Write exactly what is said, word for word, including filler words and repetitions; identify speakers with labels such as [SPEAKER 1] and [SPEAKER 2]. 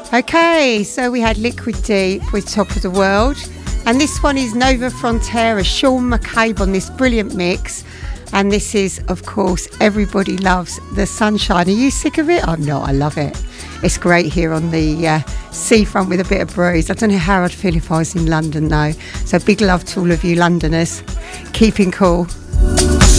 [SPEAKER 1] Okay, so we had Liquid Deep with Top of the World, and this one is Nova Frontera, Sean McCabe on this brilliant mix. And this is, of course, Everybody Loves the Sunshine. Are you sick of it? I'm not, I love it. It's great here on the uh, seafront with a bit of breeze. I don't know how I'd feel if I was in London though. So big love to all of you Londoners. Keeping cool.